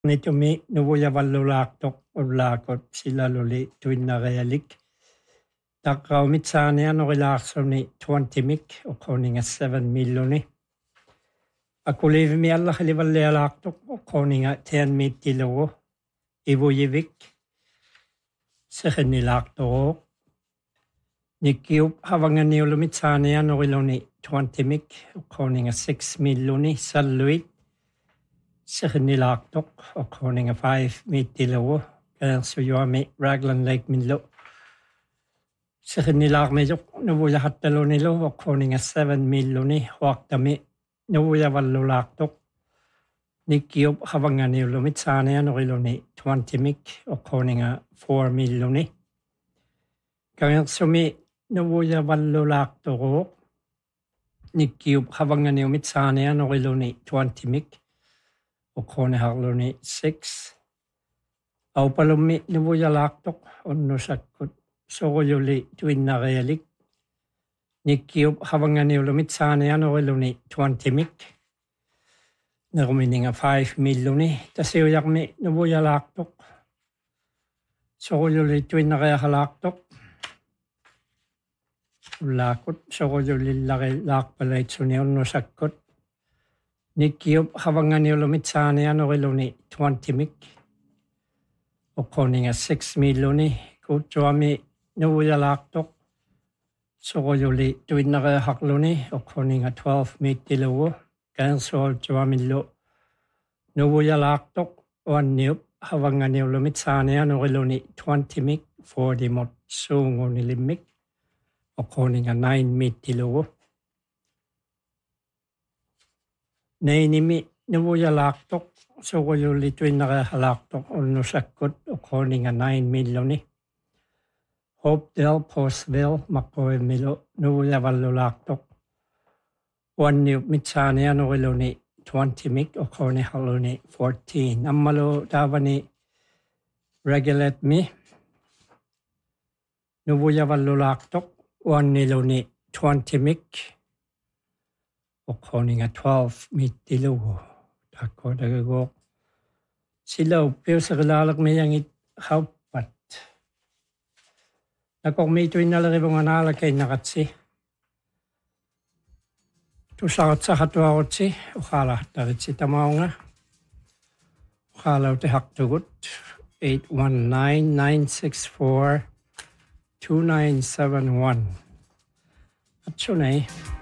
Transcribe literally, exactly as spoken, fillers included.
Nitumi nuvujavallulaartoq ullaakut silaluli tuinnarialik taqqaumitsaaнианорилаарсуни twenty-mik oqoninga seven milluni aqulivimi аллахиливаллиалаартоq oqoninga ten mittilugu ivujivik seqinnilaartoruuq nikkiup havanganiulumitsaaniaноriluni twenty-mik oqoninga six milluni salluit seqinnilaartoq oqoninga five mittilugu kaersujuami Raglan Lake minlu seqinnilaarmiluq nuvujahattalunilu oqoninga seven milluni huaqtami nuvujavallulaartoq nikkiup havanganiulumitsaaniaноriluni twenty-mik oqoninga four milluni kaersumi nuvujavallulaartoruuq nikkiup havanganiumitsaaniaноriluni twenty-mik oqoniharluni six aupalummi nuvujalaartoq unnusakkut sorujuli tuinnarialik nikkiup havanganiulumitsaaniaноriluni twenty-mik nerumininga five milluni tasiujarmi nuvujalaartoq sorujuli tuinnariahalaartoq ullaakut sorujulillarilaarpalaitsuni unnusakkut nikkiup havanganiulumitsaaniaноriluni twenty-mik oqoninga six milluni kuutsuami nuvujalaartoq sorujuli tuinnariaharluni oqoninga twelve mittilugu kaersualtuamillu nuvujalaartoq uanniup havanganiulumitsaaniaноriluni twenty-mik forty-mut suungunilimik oqoninga nine mittilugu neinimi nuvujalaartoq sorujuli tuinnariahalaartoq unnusakkut oqoninga nine milluni Hopedale Postville maquimmilu nuvujavallulaartoq uanniup mitsaaniaноriluni twenty-mik oqoniharluni fourteen ammalu taavani Regulate-mi nuvujavallulaartoq uanniluni twenty-mik oqoninga twelve mittilugu takkodagaguuq silaupiuserilaalermiangit hauppat nakormiituinnaleripunganaalakainnaqatsi tusaratsaqatuarutsi uqaalaartaritsi tamaunga uqaalautehaqtugut eight one nine nine six four two nine seven one atsunai